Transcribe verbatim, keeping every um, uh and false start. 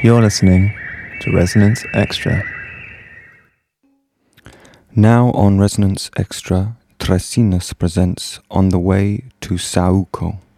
You're listening to Resonance Extra. Now on Resonance Extra, Tresinas presents On the Way to Sauco.